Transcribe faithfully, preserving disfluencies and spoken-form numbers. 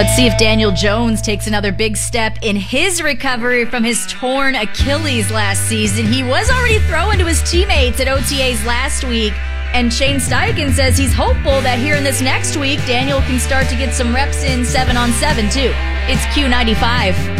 Let's see if Daniel Jones takes another big step in his recovery from his torn Achilles last season. He was already throwing to his teammates at O T As last week, and Shane Steichen says he's hopeful that here in this next week, Daniel can start to get some reps in seven on seven too. It's Q ninety-five.